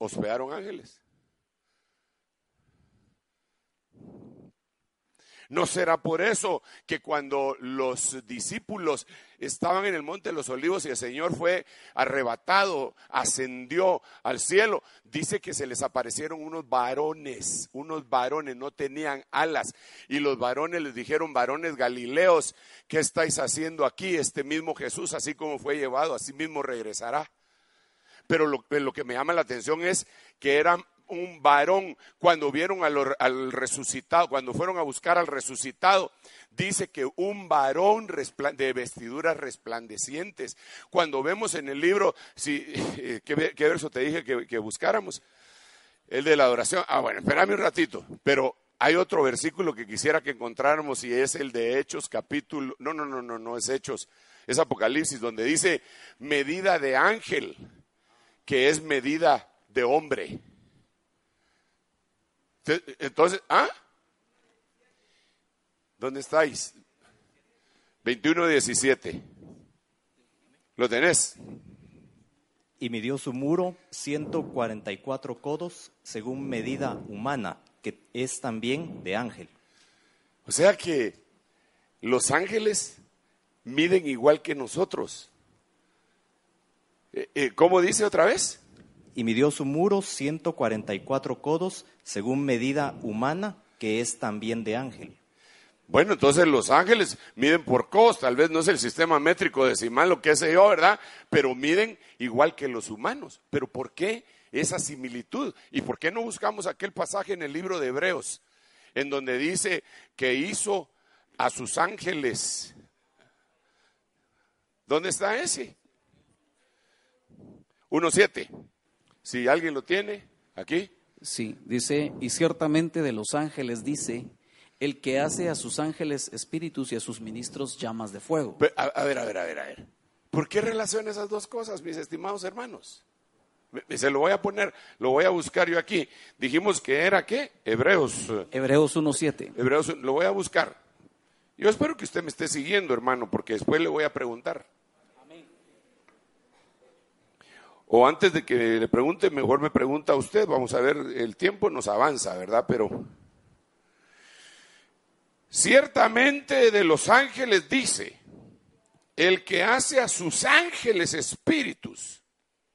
hospedaron ángeles. ¿No será por eso que cuando los discípulos estaban en el Monte de los Olivos y el Señor fue arrebatado, ascendió al cielo, dice que se les aparecieron unos varones, no tenían alas, y los varones les dijeron: varones galileos, ¿qué estáis haciendo aquí? Este mismo Jesús, así como fue llevado, así mismo regresará. Pero lo que me llama la atención es que eran un varón. Cuando vieron al resucitado, cuando fueron a buscar al resucitado, dice que un varón de vestiduras resplandecientes. Cuando vemos en el libro, ¿qué verso te dije que buscáramos? El de la adoración. Bueno, espérame un ratito, pero hay otro versículo que quisiera que encontráramos, y es el de Hechos capítulo, no es Hechos, es Apocalipsis, donde dice medida de ángel, que es medida de hombre. Entonces, ¿dónde estáis? 21:17. ¿Lo tenés? Y midió su muro 144 codos según medida humana, que es también de ángel. O sea que los ángeles miden igual que nosotros. ¿Cómo dice otra vez? Y midió su muro 144 codos según medida humana, que es también de ángel. Bueno, entonces los ángeles miden por codos, tal vez no es el sistema métrico decimal, lo que sé yo, ¿verdad? Pero miden igual que los humanos. ¿Pero por qué esa similitud? ¿Y por qué no buscamos aquel pasaje en el libro de Hebreos, en donde dice que hizo a sus ángeles? ¿Dónde está ese? 1:7. Si alguien lo tiene, aquí. Sí, dice: y ciertamente de los ángeles dice, el que hace a sus ángeles espíritus y a sus ministros llamas de fuego. A ver. ¿Por qué relaciona esas dos cosas, mis estimados hermanos? Se lo voy a poner, lo voy a buscar yo aquí. Dijimos que era, ¿qué? Hebreos 1:7. Hebreos, lo voy a buscar. Yo espero que usted me esté siguiendo, hermano, porque después le voy a preguntar. O antes de que le pregunte, mejor me pregunta usted. Vamos a ver, el tiempo nos avanza, ¿verdad? Pero ciertamente de los ángeles dice, el que hace a sus ángeles espíritus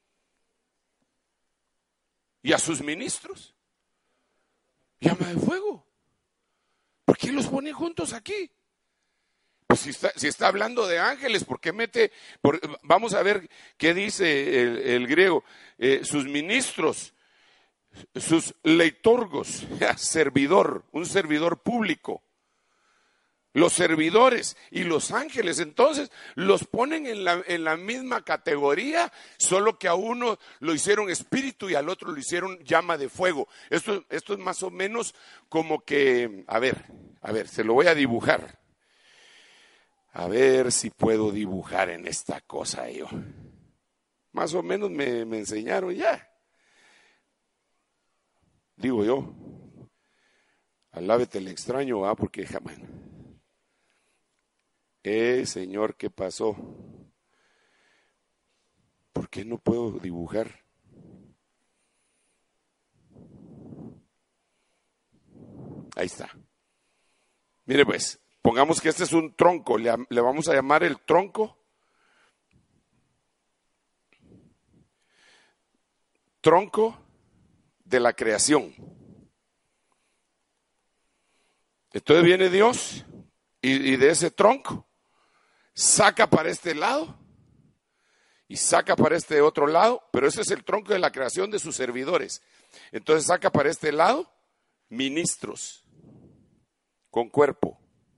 y a sus ministros llama de fuego. ¿Por qué los pone juntos aquí? Pues si está hablando de ángeles, ¿por qué mete? Vamos a ver qué dice el griego. Sus ministros, sus leitorgos, servidor, un servidor público. Los servidores y los ángeles, entonces los ponen en la misma categoría, solo que a uno lo hicieron espíritu y al otro lo hicieron llama de fuego. Esto es más o menos como que, a ver, se lo voy a dibujar. A ver si puedo dibujar en esta cosa yo. Más o menos me enseñaron ya. Digo yo. Alábete el extraño, porque jamás. Señor, ¿qué pasó? ¿Por qué no puedo dibujar? Ahí está. Mire pues. Pongamos que este es un tronco, le vamos a llamar el tronco. Tronco de la creación. Entonces viene Dios y de ese tronco saca para este lado y saca para este otro lado, pero ese es el tronco de la creación de sus servidores. Entonces saca para este lado ministros con cuerpo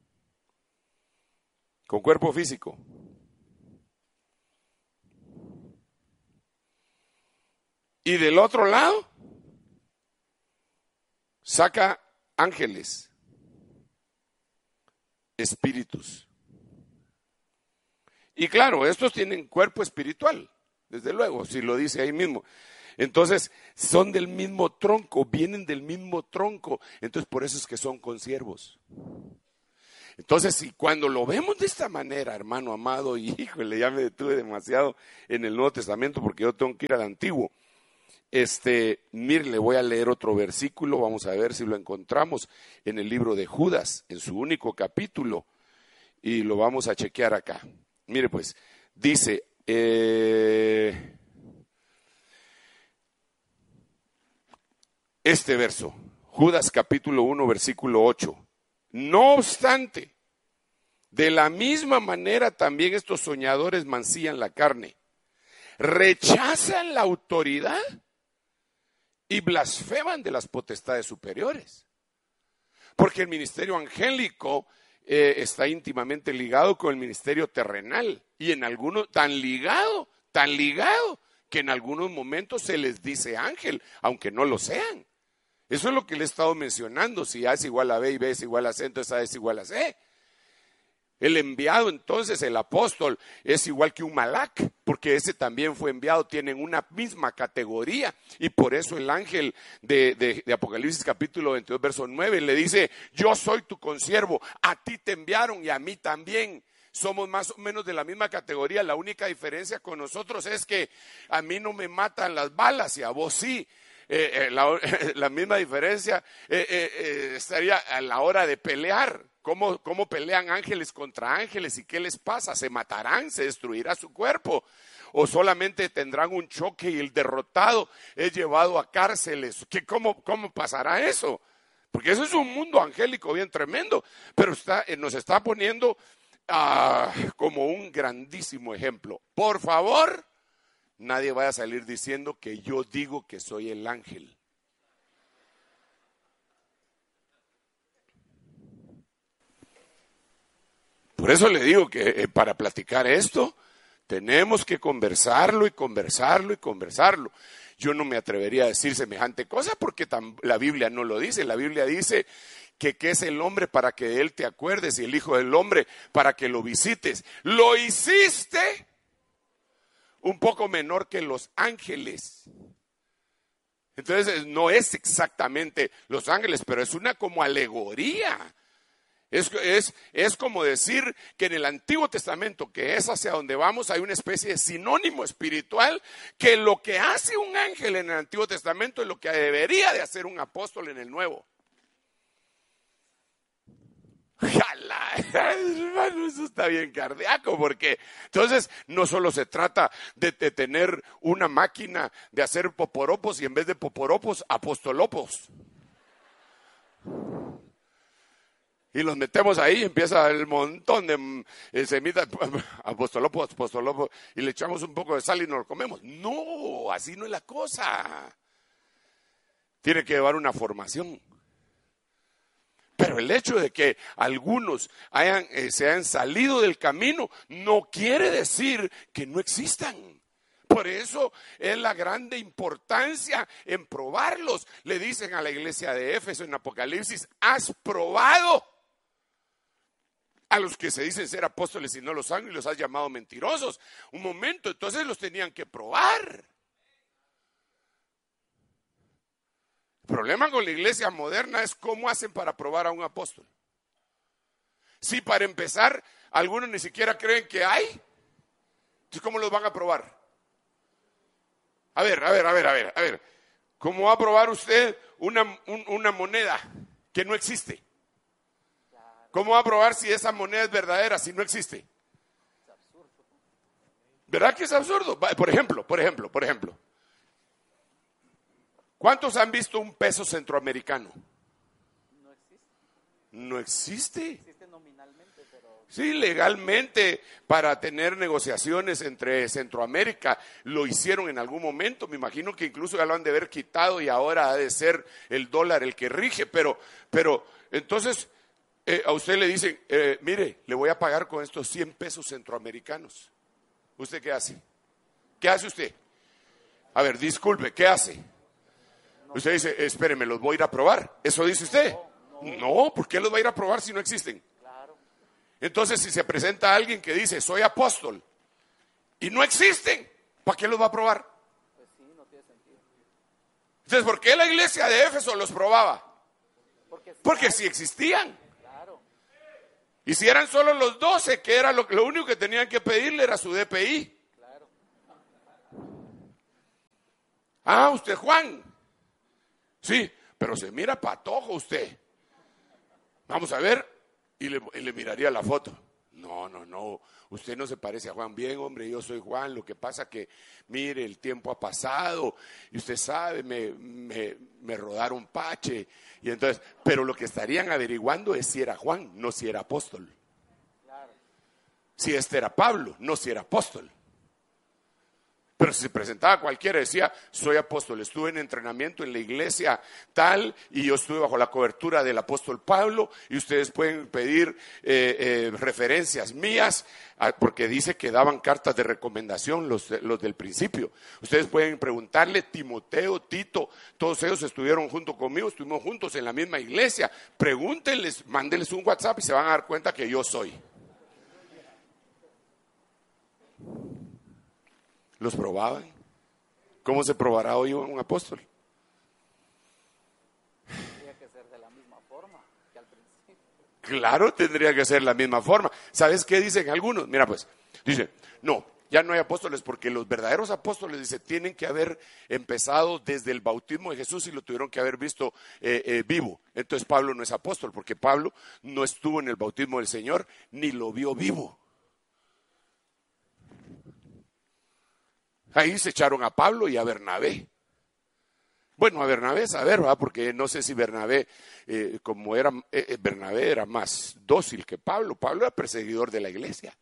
físico. Y del otro lado saca ángeles, espíritus. Y claro, estos tienen cuerpo espiritual, desde luego, si lo dice ahí mismo. Entonces, son del mismo tronco, vienen del mismo tronco. Entonces, por eso es que son consiervos. Entonces, si cuando lo vemos de esta manera, hermano amado, y híjole, ya me detuve demasiado en el Nuevo Testamento porque yo tengo que ir al Antiguo. Mire, le voy a leer otro versículo, vamos a ver si lo encontramos en el libro de Judas, en su único capítulo, y lo vamos a chequear acá. Mire pues, dice, este verso, Judas capítulo 1, versículo 8. No obstante, de la misma manera también estos soñadores mancillan la carne, rechazan la autoridad y blasfeman de las potestades superiores. Porque el ministerio angélico está íntimamente ligado con el ministerio terrenal, y en algunos tan ligado, que en algunos momentos se les dice ángel, aunque no lo sean. Eso es lo que le he estado mencionando. Si A es igual a B y B es igual a C, entonces A es igual a C. El enviado, entonces, el apóstol, es igual que un malac, porque ese también fue enviado, tienen una misma categoría, y por eso el ángel de Apocalipsis capítulo 22, verso 9, le dice, yo soy tu consiervo, a ti te enviaron y a mí también. Somos más o menos de la misma categoría. La única diferencia con nosotros es que a mí no me matan las balas y a vos sí. La misma diferencia estaría a la hora de pelear. ¿Cómo pelean ángeles contra ángeles? ¿Y qué les pasa? ¿Se matarán? ¿Se destruirá su cuerpo? ¿O solamente tendrán un choque y el derrotado es llevado a cárceles? ¿Cómo pasará eso? Porque eso es un mundo angélico bien tremendo, pero nos está poniendo como un grandísimo ejemplo. Por favor, nadie vaya a salir diciendo que yo digo que soy el ángel. Por eso le digo que para platicar esto tenemos que conversarlo y conversarlo y conversarlo. Yo no me atrevería a decir semejante cosa porque la Biblia no lo dice. La Biblia dice que qué es el hombre para que de él te acuerdes y el hijo del hombre para que lo visites. Lo hiciste un poco menor que los ángeles. Entonces no es exactamente los ángeles, pero es una como alegoría. Es como decir que en el Antiguo Testamento, que es hacia donde vamos, hay una especie de sinónimo espiritual, que lo que hace un ángel en el Antiguo Testamento es lo que debería de hacer un apóstol en el Nuevo. ¡Jala! Hermano, eso está bien cardíaco, porque entonces no solo se trata de tener una máquina de hacer poporopos y en vez de poporopos, apostolopos. Y los metemos ahí, empieza el montón de semitas, apostolopos, y le echamos un poco de sal y nos lo comemos. No, así no es la cosa. Tiene que llevar una formación. Pero el hecho de que algunos se hayan salido del camino no quiere decir que no existan. Por eso es la grande importancia en probarlos. Le dicen a la iglesia de Éfeso en Apocalipsis, has probado a los que se dicen ser apóstoles y no los han, y los has llamado mentirosos. Un momento, entonces los tenían que probar. El problema con la iglesia moderna es cómo hacen para probar a un apóstol. Si para empezar, algunos ni siquiera creen que hay, entonces ¿cómo los van a probar? A ver. ¿Cómo va a probar usted una moneda que no existe? ¿Cómo va a probar si esa moneda es verdadera si no existe? ¿Verdad que es absurdo? Por ejemplo. ¿Cuántos han visto un peso centroamericano? No existe. Existe nominalmente, pero... Sí, legalmente, para tener negociaciones entre Centroamérica, lo hicieron en algún momento. Me imagino que incluso ya lo han de haber quitado y ahora ha de ser el dólar el que rige. Pero entonces, a usted le dicen, mire, le voy a pagar con estos 100 pesos centroamericanos. ¿Usted qué hace? ¿Qué hace usted? A ver, disculpe, ¿qué hace? Usted dice, espéreme, los voy a ir a probar. ¿Eso dice usted? No, ¿por qué los va a ir a probar si no existen? Claro. Entonces, si se presenta alguien que dice, soy apóstol, y no existen, ¿para qué los va a probar? Pues sí, no tiene sentido. Entonces, ¿por qué la iglesia de Éfeso los probaba? Porque sí existían. Claro. Y si eran solo los 12, que era lo único que tenían que pedirle era su DPI. Claro. Ah, usted Juan. Sí, pero se mira patojo usted. Vamos a ver. Y le miraría la foto. No, usted no se parece a Juan. Bien, hombre, yo soy Juan. Lo que pasa que, mire, el tiempo ha pasado y usted sabe, me rodaron pache. Y entonces, pero lo que estarían averiguando es si era Juan, no si era apóstol. Si este era Pablo, no si era apóstol. Pero si se presentaba cualquiera, decía, soy apóstol, estuve en entrenamiento en la iglesia tal, y yo estuve bajo la cobertura del apóstol Pablo, y ustedes pueden pedir referencias mías, porque dice que daban cartas de recomendación los del principio. Ustedes pueden preguntarle, Timoteo, Tito, todos ellos estuvieron junto conmigo, estuvimos juntos en la misma iglesia. Pregúntenles, mándenles un WhatsApp y se van a dar cuenta que yo soy. Los probaban. ¿Cómo se probará hoy un apóstol? Tendría que ser de la misma forma que al principio. Claro, tendría que ser la misma forma. ¿Sabes qué dicen algunos? Mira pues, dicen, no, ya no hay apóstoles porque los verdaderos apóstoles, dice, tienen que haber empezado desde el bautismo de Jesús y lo tuvieron que haber visto vivo. Entonces Pablo no es apóstol porque Pablo no estuvo en el bautismo del Señor ni lo vio vivo. Ahí se echaron a Pablo y a Bernabé. Bueno, a Bernabé saber, ¿verdad? Porque no sé si Bernabé, como era, Bernabé era más dócil que Pablo. Pablo era perseguidor de la iglesia.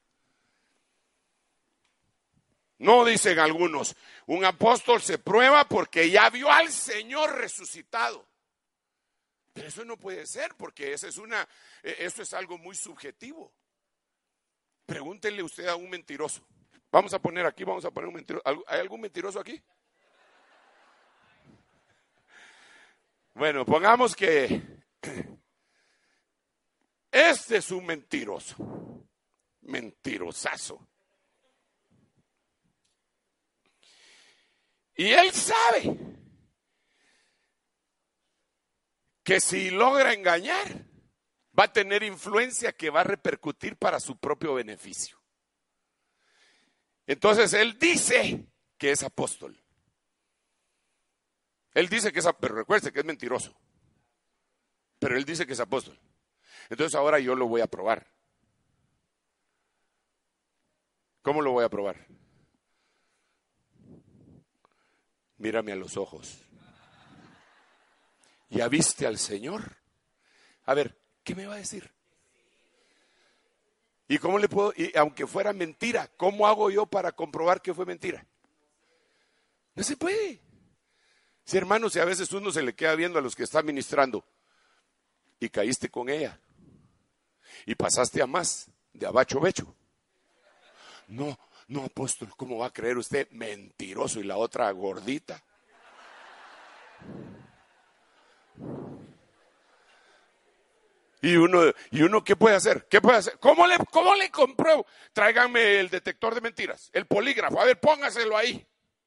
No, dicen algunos, un apóstol se prueba porque ya vio al Señor resucitado. Pero eso no puede ser, porque eso es algo muy subjetivo. Pregúntenle usted a un mentiroso. Vamos a poner un mentiroso. ¿Hay algún mentiroso aquí? Bueno, pongamos que este es un mentiroso. Mentirosazo. Y él sabe que si logra engañar, va a tener influencia que va a repercutir para su propio beneficio. Entonces él dice que es apóstol. Él dice que es apóstol, pero recuerde que es mentiroso. Pero él dice que es apóstol. Entonces ahora yo lo voy a probar. ¿Cómo lo voy a probar? Mírame a los ojos. ¿Ya viste al Señor? A ver, ¿qué me va a decir? ¿Y cómo le puedo, y aunque fuera mentira, cómo hago yo para comprobar que fue mentira? No se puede. Si hermanos, y a veces uno se le queda viendo a los que están ministrando y caíste con ella y pasaste a más de abacho becho. No, apóstol, ¿cómo va a creer usted? Mentiroso. Y la otra gordita. Y uno ¿qué puede hacer? ¿Qué puede hacer? ¿Cómo le compruebo? Tráiganme el detector de mentiras, el polígrafo. A ver, póngaselo ahí.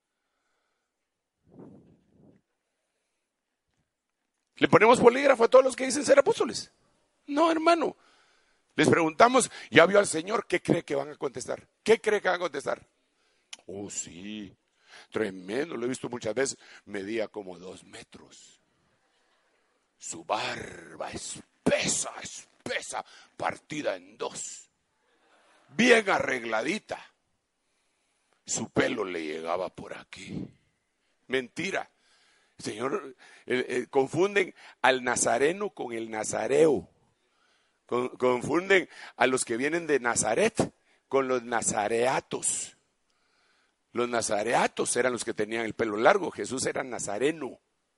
¿Le ponemos polígrafo a todos los que dicen ser apóstoles? No, hermano. Les preguntamos, ¿ya vio al Señor? ¿Qué cree que van a contestar? ¿Qué cree que van a contestar? Oh, sí, tremendo, lo he visto muchas veces. Medía como 2 metros. Su barba espesa, partida en 2. Bien arregladita. Su pelo le llegaba por aquí. Mentira. Señor, confunden al nazareno con el nazareo. Confunden a los que vienen de Nazaret con los nazareatos. Los nazareatos eran los que tenían el pelo largo. Jesús era nazareno.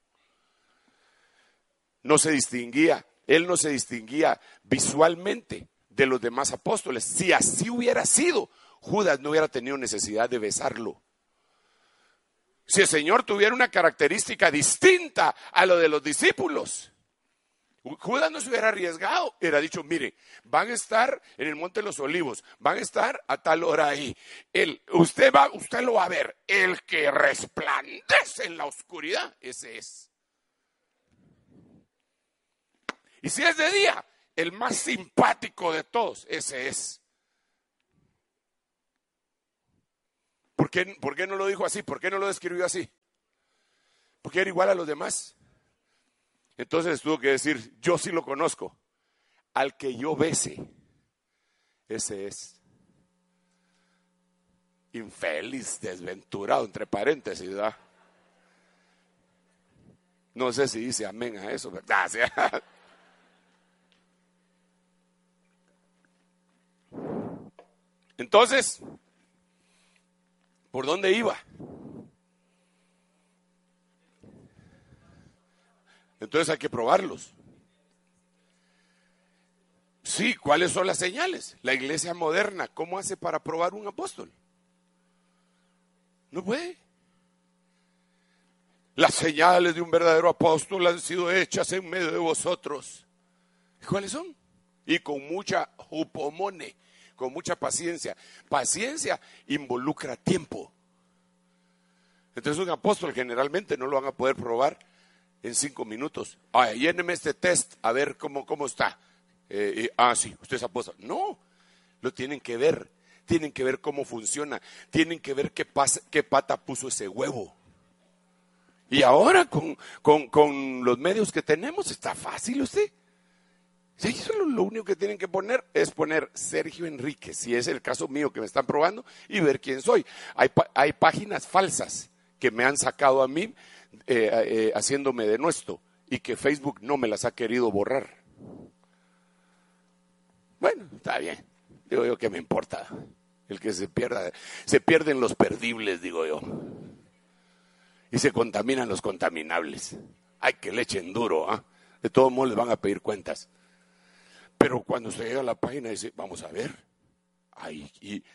No se distinguía, él no se distinguía visualmente de los demás apóstoles. Si así hubiera sido, Judas no hubiera tenido necesidad de besarlo. Si el Señor tuviera una característica distinta a lo de los discípulos, Judas no se hubiera arriesgado, hubiera dicho, mire, van a estar en el Monte de los Olivos, van a estar a tal hora ahí. Usted lo va a ver, el que resplandece en la oscuridad, ese es. Y si es de día, el más simpático de todos, ese es. ¿Por qué no lo dijo así? ¿Por qué no lo describió así? porque era igual a los demás. Entonces tuvo que decir, yo sí lo conozco. Al que yo bese, ese es. Infeliz, desventurado, entre paréntesis, ¿verdad? No sé si dice amén a eso, ¿verdad? Entonces, ¿por dónde iba? Entonces hay que probarlos. Sí, ¿cuáles son las señales? La iglesia moderna, ¿cómo hace para probar un apóstol? No puede. Las señales de un verdadero apóstol han sido hechas en medio de vosotros. ¿Cuáles son? Y con mucha upomone, con mucha paciencia. Paciencia involucra tiempo. Entonces un apóstol generalmente no lo van a poder probar en 5 minutos. Ay, lléneme este test a ver cómo está. Sí, usted es apóstol. No, lo tienen que ver. Tienen que ver cómo funciona. Tienen que ver qué pata puso ese huevo. Y ahora con los medios que tenemos está fácil usted. Sí, eso lo único que tienen que poner es poner Sergio Enríquez, si es el caso mío que me están probando, y ver quién soy. Hay páginas falsas que me han sacado a mí haciéndome denuesto y que Facebook no me las ha querido borrar. Bueno, está bien. Digo yo, ¿qué me importa? El que se pierden los perdibles, digo yo. Y se contaminan los contaminables. Ay, que le echen duro, ¿ah? De todos modos les van a pedir cuentas. Pero cuando se llega a la página dice, vamos a ver. Ay, y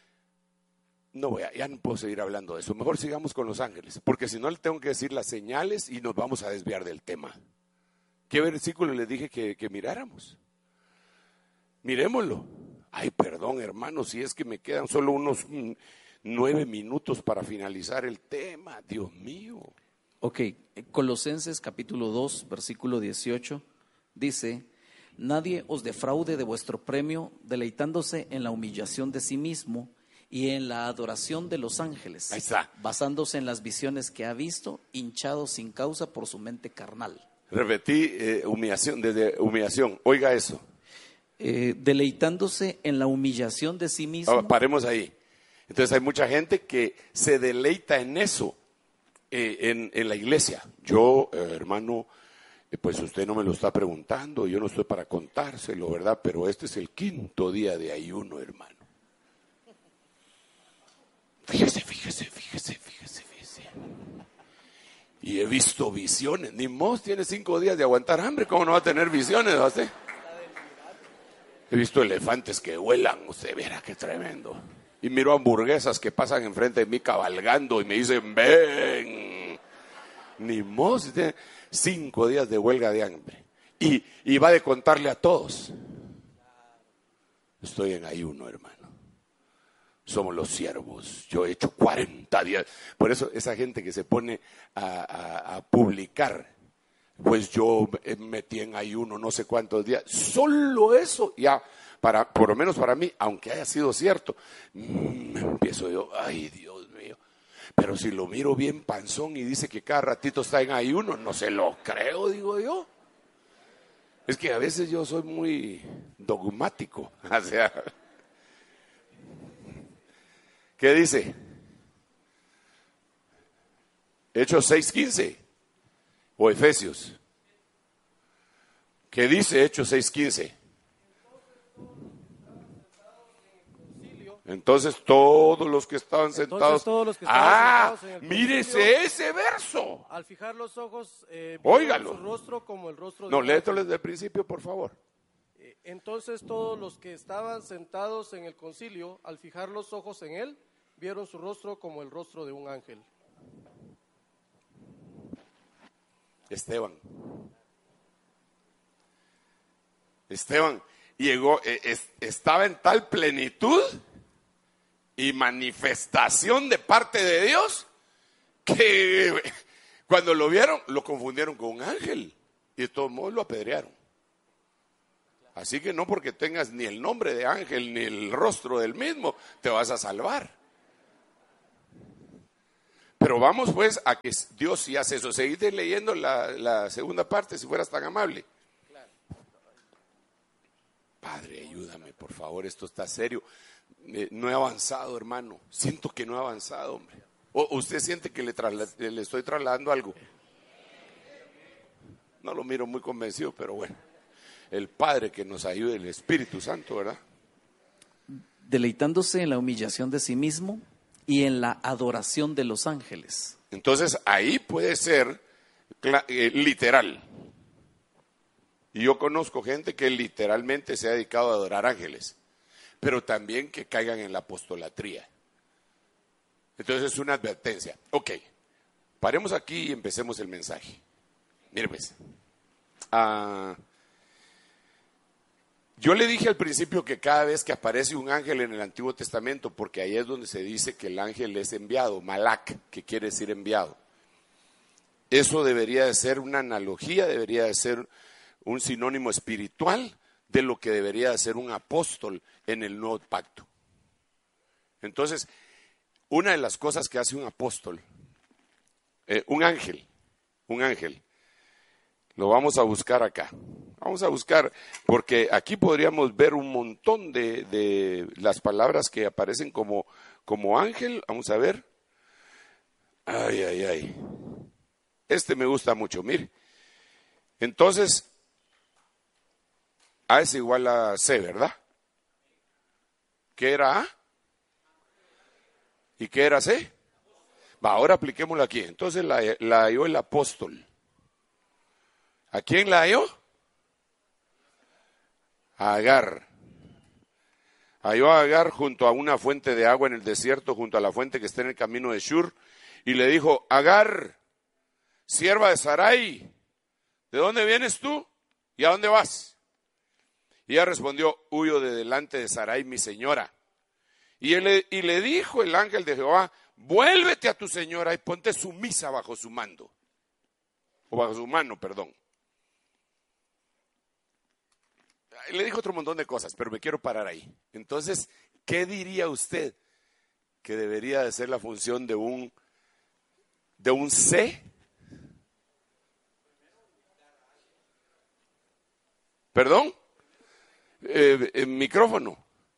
ya no puedo seguir hablando de eso. Mejor sigamos con los ángeles, porque si no le tengo que decir las señales y nos vamos a desviar del tema. ¿Qué versículo les dije que miráramos? Miremoslo. Ay, perdón, hermano, si es que me quedan solo unos 9 minutos para finalizar el tema. Dios mío. Ok, Colosenses capítulo 2, versículo 18, dice: nadie os defraude de vuestro premio, deleitándose en la humillación de sí mismo y en la adoración de los ángeles. Ahí está. Basándose en las visiones que ha visto, hinchado sin causa por su mente carnal. Repetí humillación, desde humillación. Oiga eso. Deleitándose en la humillación de sí mismo. Paremos ahí. Entonces hay mucha gente que se deleita en eso, en la iglesia. Yo, hermano, pues usted no me lo está preguntando, yo no estoy para contárselo, ¿verdad? Pero este es el 5.º día de ayuno, hermano. Fíjese. Y he visto visiones. Ni Mos tiene 5 días de aguantar hambre, ¿cómo no va a tener visiones, usted? He visto elefantes que vuelan, usted verá qué tremendo. Y miro hamburguesas que pasan enfrente de mí cabalgando y me dicen, ven. Ni Mos tiene 5 días de huelga de hambre. Y va de contarle a todos. Estoy en ayuno, hermano. Somos los siervos. Yo he hecho 40 días. Por eso esa gente que se pone a publicar, pues yo metí en ayuno no sé cuántos días. Solo eso, ya, por lo menos para mí, aunque haya sido cierto, empiezo yo, ay Dios mío. Pero si lo miro bien panzón y dice que cada ratito está en ayuno, no se lo creo, digo yo. Es que a veces yo soy muy dogmático. O sea, ¿qué dice? Hechos 6:15 o Efesios. ¿Qué dice Hechos 6:15? Entonces todos los que estaban sentados. Sentados en el mírese ese verso. Al fijar los ojos, óigalo. su rostro como el rostro de No, un léetelo ángel. desde el principio, por favor. Entonces todos los que estaban sentados en el concilio, al fijar los ojos en él, vieron su rostro como el rostro de un ángel. Esteban llegó, estaba en tal plenitud y manifestación de parte de Dios que cuando lo vieron lo confundieron con un ángel y de todos modos lo apedrearon. Así que no porque tengas ni el nombre de ángel ni el rostro del mismo te vas a salvar. Pero vamos pues a que Dios sí hace eso. Seguite leyendo la segunda parte, si fueras tan amable. Padre, ayúdame, por favor, esto está serio. No he avanzado, hermano. Siento que no he avanzado, hombre. ¿O usted siente que le estoy trasladando algo? No lo miro muy convencido, pero bueno. El Padre que nos ayude, el Espíritu Santo, ¿verdad? Deleitándose en la humillación de sí mismo y en la adoración de los ángeles. Entonces ahí puede ser literal. Y yo conozco gente que literalmente se ha dedicado a adorar ángeles, pero también que caigan en la apostolatría. Entonces es una advertencia. Ok, paremos aquí y empecemos el mensaje. Mire pues, yo le dije al principio que cada vez que aparece un ángel en el Antiguo Testamento, porque ahí es donde se dice que el ángel es enviado, malak, que quiere decir enviado. Eso debería de ser una analogía, debería de ser un sinónimo espiritual de lo que debería de ser un apóstol en el nuevo pacto. Entonces, una de las cosas que hace un apóstol, un ángel, lo vamos a buscar acá. Vamos a buscar, porque aquí podríamos ver un montón de las palabras que aparecen como ángel. Vamos a ver. Ay. Este me gusta mucho, mire. Entonces, A es igual a C, ¿verdad? ¿Qué era A? ¿Y qué era C? Va, ahora apliquémoslo aquí. Entonces la halló el apóstol. ¿A quién la halló? A Agar. Halló a Agar junto a una fuente de agua en el desierto, junto a la fuente que está en el camino de Shur, y le dijo: Agar, sierva de Sarai, ¿de dónde vienes tú y a dónde vas? Y ella respondió: huyo de delante de Sarai, mi señora. Y le dijo el ángel de Jehová: vuélvete a tu señora y ponte sumisa bajo su mando, o bajo su mano, perdón. Le dijo otro montón de cosas, pero me quiero parar ahí. Entonces, ¿qué diría usted que debería de ser la función de un C? ¿Perdón? Micrófono.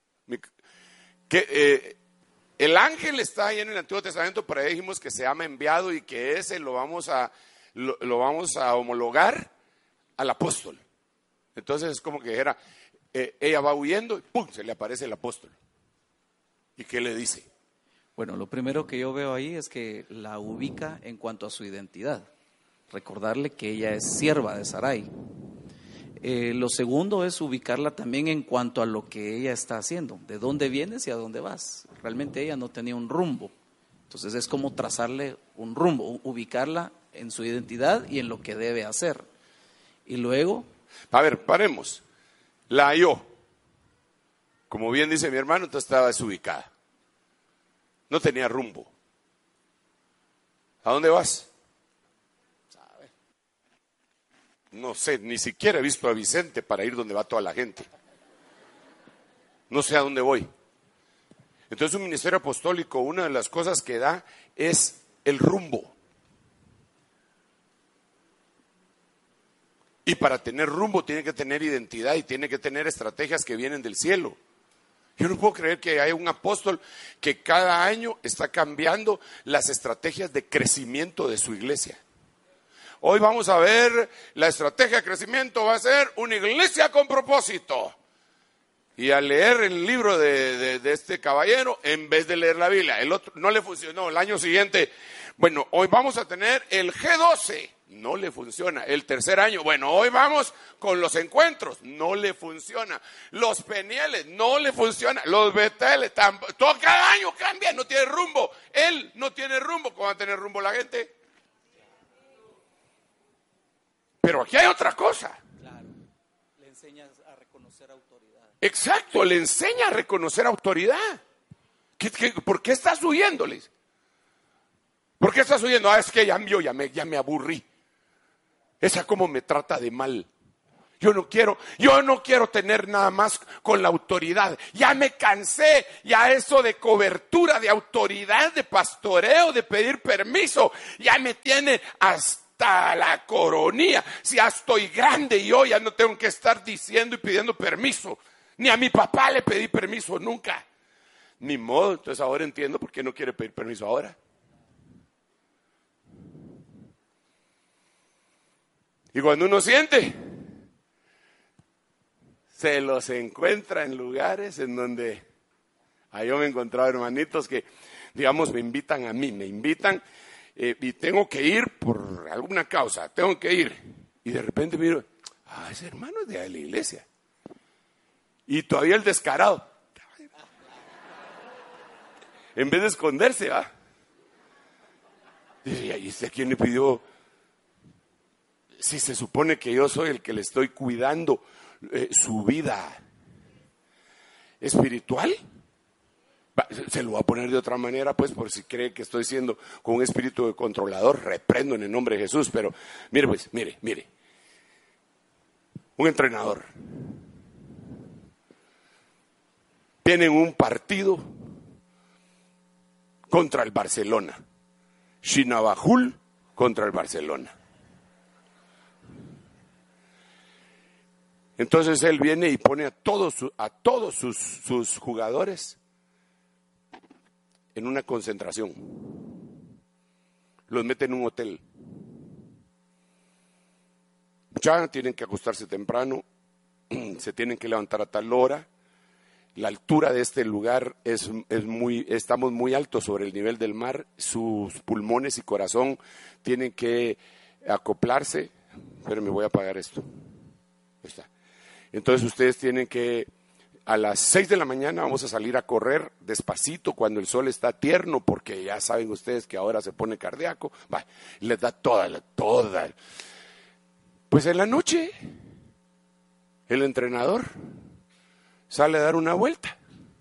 El ángel está ahí en el Antiguo Testamento, pero ahí dijimos que se llama enviado y que ese lo vamos a homologar al apóstol. Entonces es como que dijera, ella va huyendo y ¡pum!, se le aparece el apóstol. ¿Y qué le dice? Bueno, lo primero que yo veo ahí es que la ubica en cuanto a su identidad. Recordarle que ella es sierva de Sarai. Lo segundo es ubicarla también en cuanto a lo que ella está haciendo. ¿De dónde vienes y a dónde vas? Realmente ella no tenía un rumbo. Entonces es como trazarle un rumbo, ubicarla en su identidad y en lo que debe hacer. Y luego... A ver, paremos. La halló. Como bien dice mi hermano, entonces estaba desubicada. No tenía rumbo. ¿A dónde vas? No sé, ni siquiera he visto a Vicente para ir donde va toda la gente. No sé a dónde voy. Entonces un ministerio apostólico, una de las cosas que da es el rumbo. Y para tener rumbo tiene que tener identidad y tiene que tener estrategias que vienen del cielo. Yo no puedo creer que haya un apóstol que cada año está cambiando las estrategias de crecimiento de su iglesia. Hoy vamos a ver, la estrategia de crecimiento va a ser una iglesia con propósito. Y al leer el libro de este caballero, en vez de leer la Biblia, el otro no le funcionó. El año siguiente, bueno, hoy vamos a tener el G12, no le funciona. El tercer año, bueno, hoy vamos con los encuentros, no le funciona. Los Penieles, no le funciona. Los Beteles, todo cada año cambia, no tiene rumbo. Él no tiene rumbo, ¿cómo va a tener rumbo la gente? Pero aquí hay otra cosa. Claro, le enseñas a reconocer autoridad. Exacto, le enseña a reconocer autoridad. ¿Por qué estás huyéndoles? ¿Por qué estás huyendo? Es que ya me aburrí. Esa como me trata de mal. Yo no quiero tener nada más con la autoridad. Ya me cansé, ya eso de cobertura, de autoridad, de pastoreo, de pedir permiso, ya me tiene hasta la coronilla. Si ya estoy grande yo, ya no tengo que estar diciendo y pidiendo permiso. Ni a mi papá le pedí permiso nunca. Ni modo, entonces ahora entiendo por qué no quiere pedir permiso ahora. Y cuando uno siente, se los encuentra en lugares en donde yo me he encontrado hermanitos que, digamos, me invitan y tengo que ir por alguna causa, tengo que ir. Y de repente miro, ese hermano es de la iglesia. Y todavía el descarado, en vez de esconderse, ¿va? Dice, ¿y usted quién le pidió? Si se supone que yo soy el que le estoy cuidando su vida espiritual. Se lo voy a poner de otra manera, pues, por si cree que estoy siendo con un espíritu de controlador, reprendo en el nombre de Jesús. Pero mire, pues, mire. Un entrenador. Tienen un partido contra el Barcelona. Shinabajul contra el Barcelona. Entonces él viene y pone a todos sus jugadores en una concentración. Los mete en un hotel. Ya tienen que acostarse temprano, se tienen que levantar a tal hora. La altura de este lugar estamos muy altos sobre el nivel del mar. Sus pulmones y corazón tienen que acoplarse. Pero me voy a apagar esto. Ahí está. Entonces ustedes tienen que, a las 6 de la mañana vamos a salir a correr despacito cuando el sol está tierno, porque ya saben ustedes que ahora se pone cardíaco. Les da toda. Pues en la noche, el entrenador sale a dar una vuelta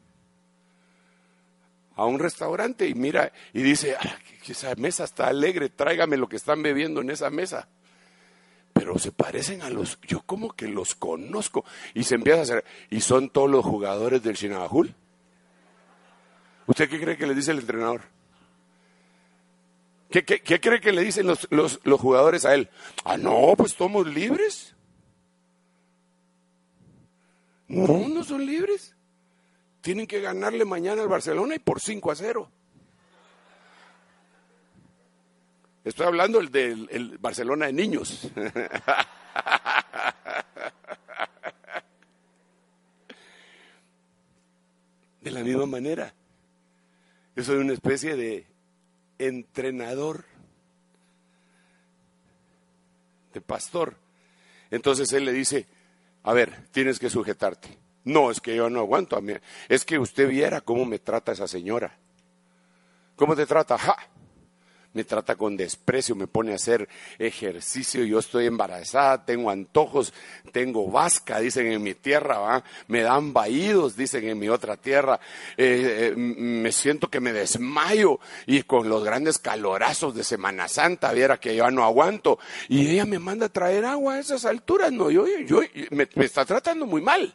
a un restaurante y mira y dice, esa mesa está alegre, tráigame lo que están bebiendo en esa mesa. Pero se parecen yo como que los conozco. Y se empieza a hacer, y son todos los jugadores del Shinabajul. ¿Usted qué cree que le dice el entrenador? ¿Qué cree que le dicen los jugadores a él? No, pues somos libres. No son libres. Tienen que ganarle mañana al Barcelona y por 5-0. Estoy hablando del Barcelona de niños. De la misma manera, yo soy una especie de entrenador, de pastor. Entonces él le dice, a ver, tienes que sujetarte. No, es que yo no aguanto a mí. Es que usted viera cómo me trata esa señora. ¿Cómo te trata? Me trata con desprecio, me pone a hacer ejercicio, yo estoy embarazada, tengo antojos, tengo vasca, dicen en mi tierra, ¿va? Me dan vaídos, dicen en mi otra tierra, me siento que me desmayo y con los grandes calorazos de Semana Santa, viera que yo no aguanto, y ella me manda a traer agua a esas alturas, no, me está tratando muy mal.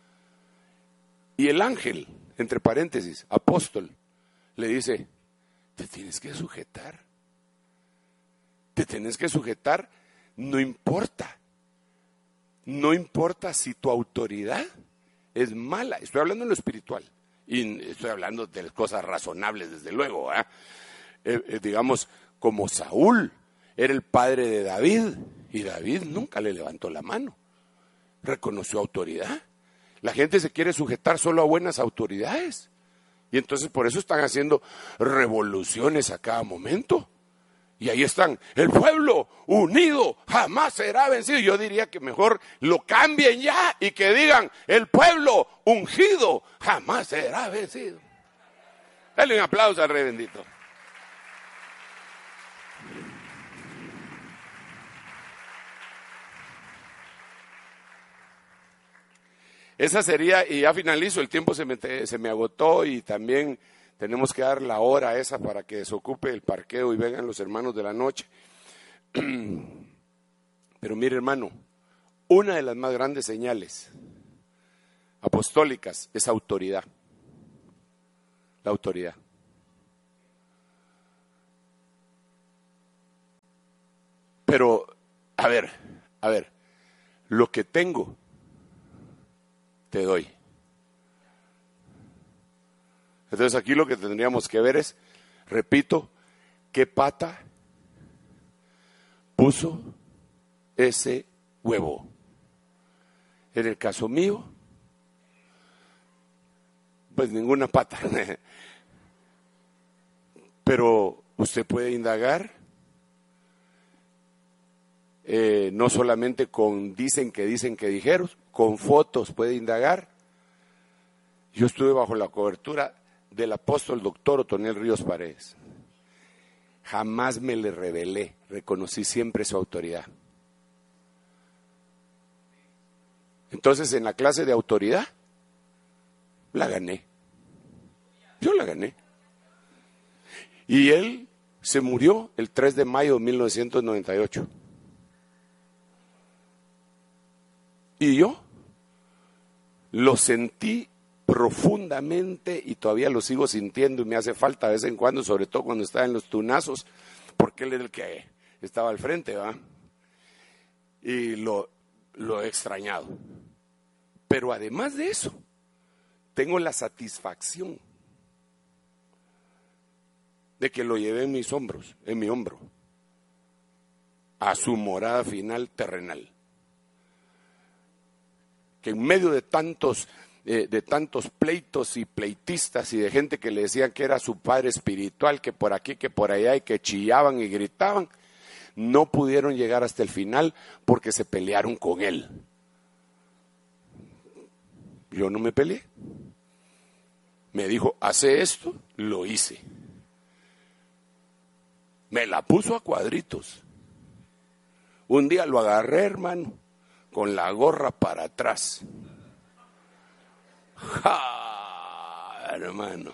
Y el ángel, entre paréntesis, apóstol, le dice, te tienes que sujetar. Te tienes que sujetar, no importa. No importa si tu autoridad es mala. Estoy hablando en lo espiritual. Y estoy hablando de cosas razonables, desde luego. Digamos, como Saúl era el padre de David. Y David nunca le levantó la mano. Reconoció autoridad. La gente se quiere sujetar solo a buenas autoridades. Y entonces por eso están haciendo revoluciones a cada momento. Y ahí están, el pueblo unido jamás será vencido. Yo diría que mejor lo cambien ya y que digan, el pueblo ungido jamás será vencido. Dale un aplauso al Rey bendito. Esa sería, y ya finalizo, el tiempo se me agotó y también tenemos que dar la hora esa para que se ocupe el parqueo y vengan los hermanos de la noche. Pero mire, hermano, Una de las más grandes señales apostólicas es autoridad. La autoridad. Pero, a ver, lo que tengo, te doy. Entonces aquí lo que tendríamos que ver es, repito, ¿qué pata puso ese huevo? En el caso mío, pues ninguna pata. Pero usted puede indagar, no solamente con dicen que dijeron, con fotos puede indagar. Yo estuve bajo la cobertura del apóstol doctor Otoniel Ríos Paredes. Jamás me le rebelé, reconocí siempre su autoridad. Entonces en la clase de autoridad, la gané. Yo la gané. Y él se murió el 3 de mayo de 1998. Y yo lo sentí profundamente y todavía lo sigo sintiendo y me hace falta de vez en cuando, sobre todo cuando estaba en los tunazos, porque él era el que estaba al frente, ¿va? Y lo he extrañado. Pero además de eso, tengo la satisfacción de que lo llevé en mis hombros, en mi hombro, a su morada final terrenal. Que en medio de tantos pleitos y pleitistas y de gente que le decían que era su padre espiritual, que por aquí, que por allá, y que chillaban y gritaban, no pudieron llegar hasta el final porque se pelearon con él. Yo no me peleé. Me dijo, hace esto, lo hice. Me la puso a cuadritos. Un día lo agarré, hermano, con la gorra para atrás. ¡Ja! Hermano.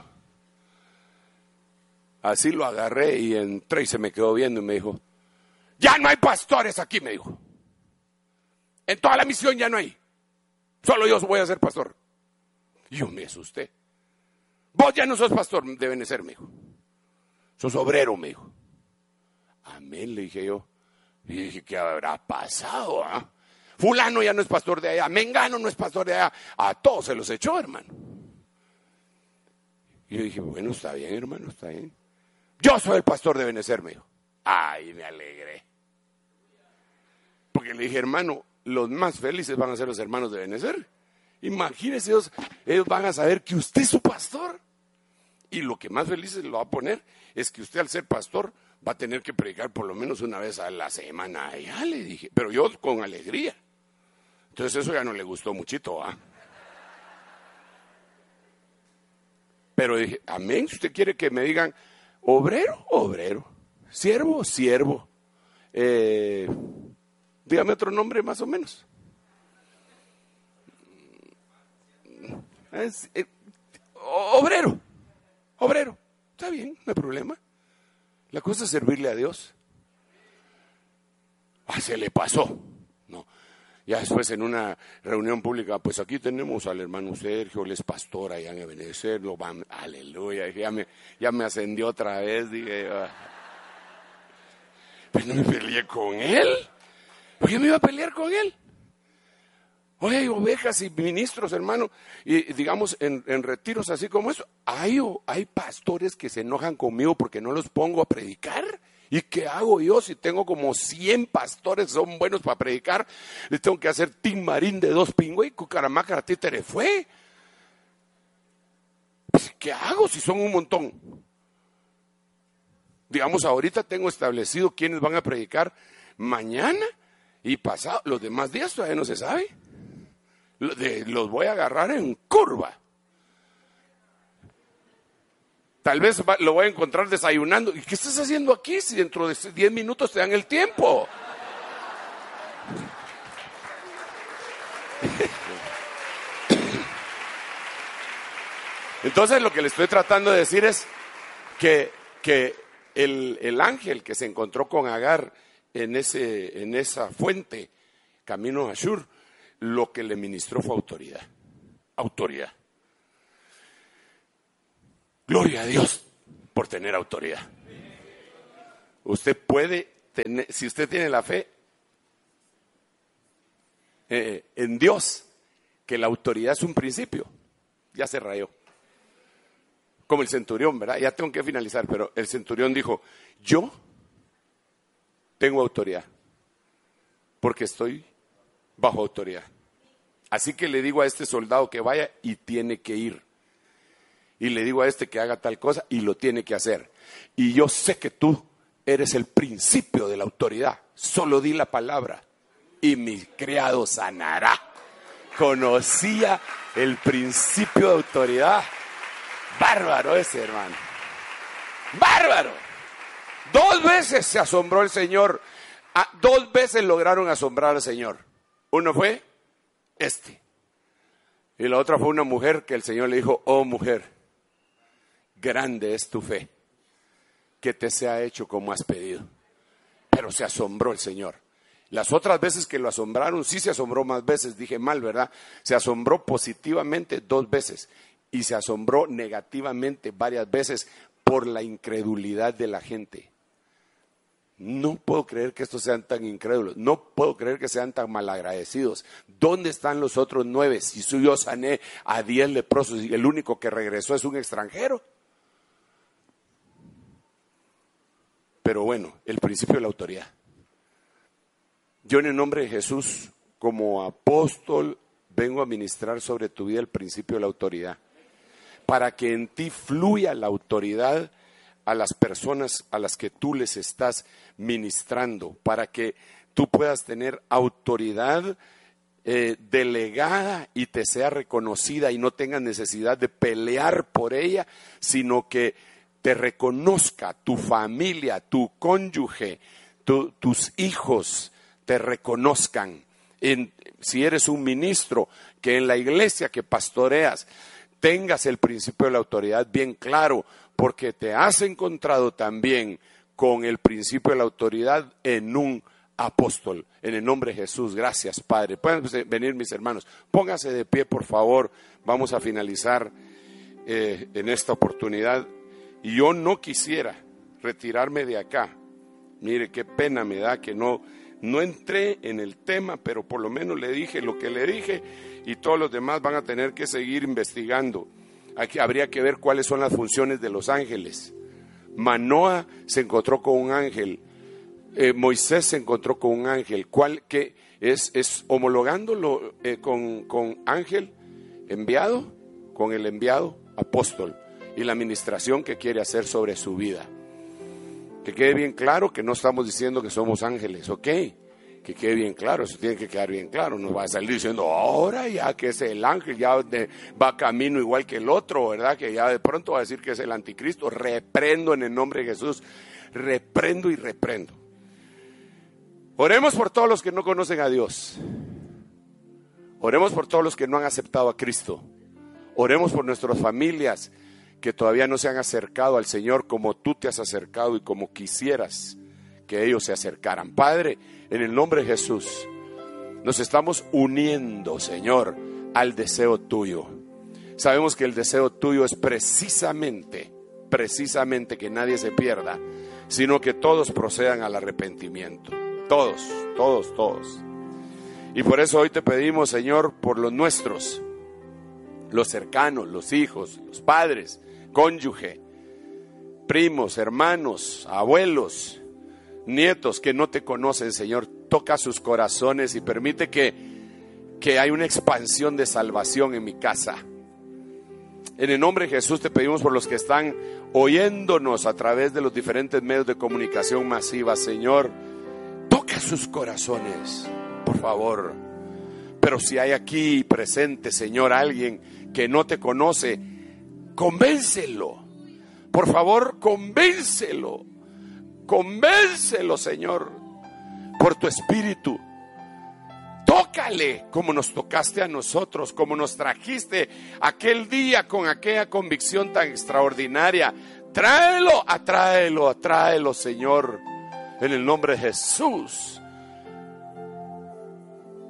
Así lo agarré y entré y se me quedó viendo y me dijo, ya no hay pastores aquí, me dijo. En toda la misión ya no hay. Solo yo voy a ser pastor. Y yo me asusté. Vos ya no sos pastor de Benecer, me dijo. Sos obrero, me dijo. Amén, le dije yo. Y dije, ¿qué habrá pasado? ¿Ah? Fulano ya no es pastor de allá, Mengano no es pastor de allá. A todos se los echó, hermano. Y yo dije, bueno, está bien, hermano, está bien. Yo soy el pastor de Benecer, me dijo. Ay, me alegré. Porque le dije, hermano, los más felices van a ser los hermanos de Benecer. Imagínense, ellos van a saber que usted es su pastor. Y lo que más felices lo va a poner es que usted, al ser pastor, va a tener que predicar por lo menos una vez a la semana. Ya le dije, pero yo con alegría. Entonces eso ya no le gustó muchito, ¿ah? Pero dije, amén, si usted quiere que me digan obrero, obrero, siervo, siervo. Dígame otro nombre más o menos. Obrero, está bien, no hay problema. La cosa es servirle a Dios. Se le pasó. No. Ya después en una reunión pública, pues aquí tenemos al hermano Sergio, él es pastor allá en Ebenezer, aleluya, ya me ascendió otra vez, dije, pues no me peleé con él. ¿Por qué me iba a pelear con él? Oye, hay ovejas y ministros, hermano, y digamos en retiros así como eso, hay pastores que se enojan conmigo porque no los pongo a predicar. ¿Y qué hago yo si tengo como 100 pastores que son buenos para predicar? Les tengo que hacer timarín de 2 pingües y cucaramácara títere fue. Pues, ¿qué hago si son un montón? Digamos, ahorita tengo establecido quiénes van a predicar mañana y pasado. Los demás días todavía no se sabe. Los voy a agarrar en curva. Tal vez lo voy a encontrar desayunando. ¿Y qué estás haciendo aquí si dentro de 10 minutos te dan el tiempo? Entonces lo que le estoy tratando de decir es que el ángel que se encontró con Agar en esa fuente, camino a Ashur, lo que le ministró fue autoridad. Autoridad. Gloria a Dios por tener autoridad. Usted puede tener, si usted tiene la fe en Dios, que la autoridad es un principio, ya se rayó. Como el centurión, ¿verdad? Ya tengo que finalizar, pero el centurión dijo, yo tengo autoridad, porque estoy bajo autoridad. Así que le digo a este soldado que vaya y tiene que ir. Y le digo a este que haga tal cosa y lo tiene que hacer. Y yo sé que tú eres el principio de la autoridad. Solo di la palabra y mi criado sanará. Conocía el principio de autoridad. Bárbaro ese, hermano. Bárbaro. 2 veces se asombró el Señor. 2 veces lograron asombrar al Señor. Uno fue y la otra fue una mujer que el Señor le dijo, oh mujer, grande es tu fe, que te sea hecho como has pedido. Pero se asombró el Señor. Las otras veces que lo asombraron, sí se asombró más veces, dije mal, ¿verdad? Se asombró positivamente 2 veces y se asombró negativamente varias veces por la incredulidad de la gente. No puedo creer que estos sean tan incrédulos, no puedo creer que sean tan malagradecidos. ¿Dónde están los otros 9? Si yo sané a 10 leprosos y el único que regresó es un extranjero. Pero bueno, el principio de la autoridad. Yo en el nombre de Jesús, como apóstol, vengo a ministrar sobre tu vida el principio de la autoridad. Para que en ti fluya la autoridad a las personas a las que tú les estás ministrando, para que tú puedas tener autoridad delegada y te sea reconocida y no tengas necesidad de pelear por ella, sino que te reconozca tu familia, tu cónyuge, tus hijos te reconozcan. Si eres un ministro, que en la iglesia que pastoreas tengas el principio de la autoridad bien claro, porque te has encontrado también con el principio de la autoridad en un apóstol. En el nombre de Jesús, gracias Padre. Pueden venir mis hermanos, pónganse de pie por favor, vamos a finalizar en esta oportunidad. Y yo no quisiera retirarme de acá. Mire qué pena me da que no entré en el tema, pero por lo menos le dije lo que le dije y todos los demás van a tener que seguir investigando. Aquí habría que ver cuáles son las funciones de los ángeles. Manoa se encontró con un ángel, Moisés se encontró con un ángel, que es homologándolo con ángel enviado, con el enviado apóstol y la administración que quiere hacer sobre su vida. Que quede bien claro que no estamos diciendo que somos ángeles, ¿ok? Que quede bien claro, eso tiene que quedar bien claro. No va a salir diciendo, ahora ya que es el ángel, ya va camino igual que el otro, ¿verdad? Que ya de pronto va a decir que es el anticristo. Reprendo en el nombre de Jesús, reprendo y reprendo. Oremos por todos los que no conocen a Dios. Oremos por todos los que no han aceptado a Cristo. Oremos por nuestras familias que todavía no se han acercado al Señor como tú te has acercado y como quisieras que ellos se acercaran. Padre, en el nombre de Jesús, nos estamos uniendo, Señor, al deseo tuyo. Sabemos que el deseo tuyo es precisamente que nadie se pierda, sino que todos procedan al arrepentimiento. Todos. Y por eso hoy te pedimos, Señor, por los nuestros, los cercanos, los hijos, los padres, cónyuge, primos, hermanos, abuelos, nietos que no te conocen, Señor. Toca sus corazones y permite que haya una expansión de salvación en mi casa. En el nombre de Jesús te pedimos por los que están oyéndonos a través de los diferentes medios de comunicación masiva, Señor. Toca sus corazones, por favor. Pero si hay aquí presente, Señor, alguien que no te conoce, convéncelo. Por favor, convéncelo. Convéncelo, Señor, por tu espíritu. Tócale como nos tocaste a nosotros, como nos trajiste aquel día con aquella convicción tan extraordinaria. Atráelo, Señor, en el nombre de Jesús.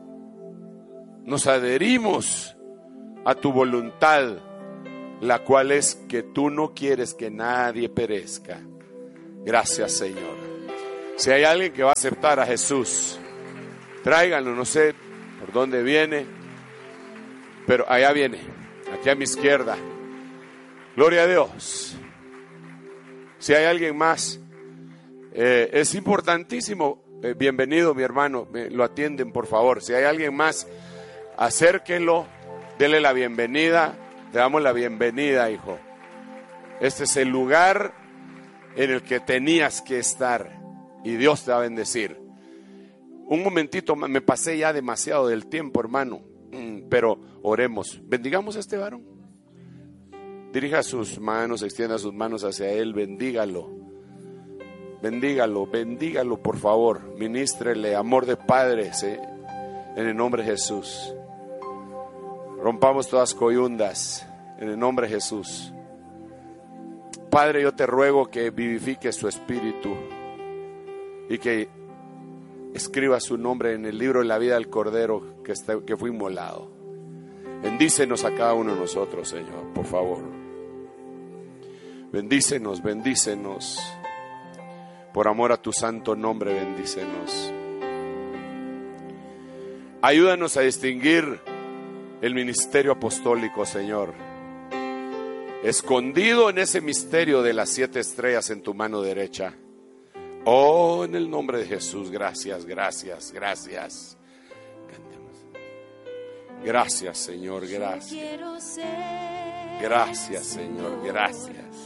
nos adherimos a tu voluntad, la cual es que tú no quieres que nadie perezca. Gracias, Señor. Si hay alguien que va a aceptar a Jesús, tráiganlo, no sé por dónde viene, pero allá viene, aquí a mi izquierda. Gloria a Dios. Si hay alguien más, es importantísimo. Bienvenido, mi hermano, lo atienden, por favor. Si hay alguien más, acérquenlo, denle la bienvenida. Te damos la bienvenida, hijo. Este es el lugar en el que tenías que estar y Dios te va a bendecir. Un momentito, me pasé ya demasiado del tiempo, hermano, pero oremos. Bendigamos a este varón. Dirija sus manos, extienda sus manos hacia él, bendígalo. Bendígalo, bendígalo, por favor. Ministrele amor de padres, en el nombre de Jesús. Rompamos todas coyundas en el nombre de Jesús. Padre, yo te ruego que vivifiques su espíritu y que escriba su nombre en el libro de la vida del Cordero que fue inmolado. Bendícenos a cada uno de nosotros, Señor, por favor. Bendícenos, bendícenos. Por amor a tu santo nombre, bendícenos. Ayúdanos a distinguir el ministerio apostólico, Señor. Escondido en ese misterio de las 7 estrellas en tu mano derecha. Oh, en el nombre de Jesús, gracias, gracias, gracias. Gracias, Señor, gracias. Gracias, Señor, gracias.